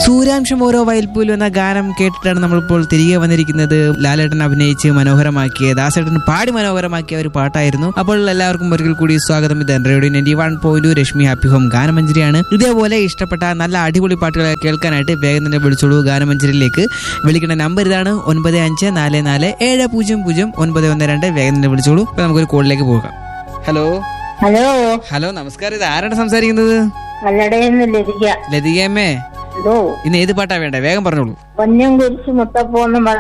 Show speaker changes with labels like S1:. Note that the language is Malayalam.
S1: സൂര്യാംശം ഓരോ വയൽപ്പൂലും എന്ന ഗാനം കേട്ടിട്ടാണ് നമ്മളിപ്പോൾ തിരികെ വന്നിരിക്കുന്നത്. ലാലേട്ടൻ അഭിനയിച്ച് മനോഹരമാക്കിയ, ദാസേട്ടൻ പാടി മനോഹരമാക്കിയ ഒരു പാട്ടായിരുന്നു. അപ്പോൾ എല്ലാവർക്കും ഒരിക്കൽ കൂടി സ്വാഗതം. ഇത് റേഡിയോ 91.2 രശ്മി ഹാപ്പി ഹോം ഗാനമഞ്ജരിയാണ്. ഇതേപോലെ ഇഷ്ടപ്പെട്ട നല്ല അടിപൊളി പാട്ടുകൾ കേൾക്കാനായിട്ട് വേഗം തന്നെ വിളിച്ചോളൂ. ഗാനമഞ്ജരിയിലേക്ക് വിളിക്കേണ്ട നമ്പർ ഇതാണ് 9544700912. വേഗം തന്നെ വിളിച്ചോളൂ. അപ്പൊ നമുക്കൊരു കോളിലേക്ക് പോകാം. ഹലോ
S2: ഹലോ
S1: ഹലോ നമസ്കാരം. ഇത് ആരാണ് സംസാരിക്കുന്നത്?
S2: ലതിക.
S1: ലതികയമ്മേ, ഇന്ന് ഏത് പാട്ടാ വേണ്ടേ? വേഗം പറഞ്ഞോളൂ.
S2: പൊന്നും കുരിശ് മുത്തപ്പൂന്നും